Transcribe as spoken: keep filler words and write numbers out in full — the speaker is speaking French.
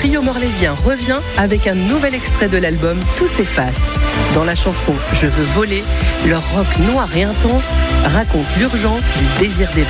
trio morlaisien revient avec un nouvel extrait de l'album Tout s'efface. Dans la chanson Je veux voler, leur rock noir et intense raconte l'urgence du désir d'évasion.